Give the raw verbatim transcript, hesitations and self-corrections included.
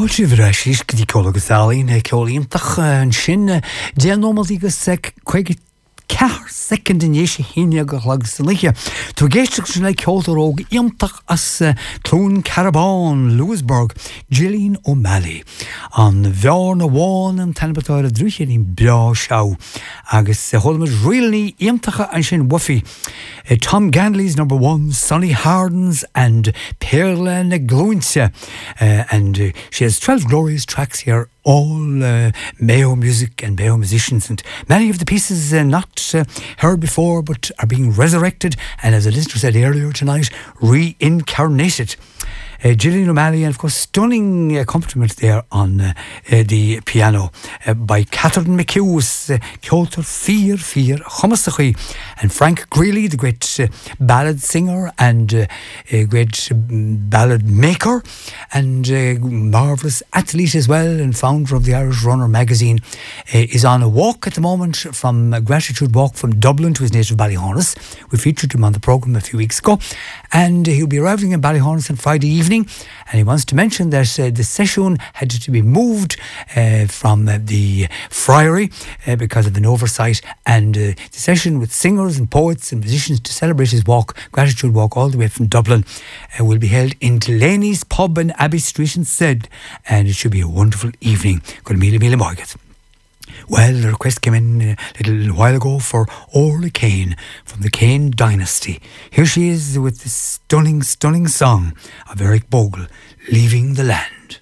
Fáilte is go dtí cólagus álín ceolíonach an sin déan nómadí go chuige ceathar second in dhéise híine go chhlagus san liche. Tá géisteach sin le ceoltaróg iontach as clún Carabán, Lewisburg, Gillian O'Malley. An bheár na bháin an tanbatáir a drúché ín breá seó. Agus tholamid rialní iontacha an sin wuffy. Uh, Tom Ganley's number one, Sonny Hardens and Perla Negluncia. Uh, and uh, she has twelve glorious tracks here, all uh, Mayo music and Mayo musicians, and many of the pieces uh, not uh, heard before but are being resurrected and, as the listener said earlier tonight, reincarnated. Uh, Gillian O'Malley, and of course stunning accompaniment there on uh, uh, the piano uh, by Catherine McHugh's uh, Kyoto Fear Fear Chumasachi, and Frank Greeley, the great uh, ballad singer and uh, a great uh, ballad maker and uh, marvellous athlete as well, and founder of the Irish Runner magazine, uh, is on a walk at the moment from a gratitude walk from Dublin to his native Ballyhonus. We featured him on the programme a few weeks ago, and uh, he'll be arriving in Ballyhonus on Friday evening. And he wants to mention that uh, the session had to be moved uh, from uh, the friary uh, because of an oversight, and uh, the session with singers and poets and musicians to celebrate his walk, gratitude walk all the way from Dublin, uh, will be held in Delaney's Pub in Abbey Street in Said, and it should be a wonderful evening. Good mille mille morgat. Well, the request came in a little while ago for Orla Kane from the Kane Dynasty. Here she is with this stunning, stunning song of Eric Bogle, Leaving the Land.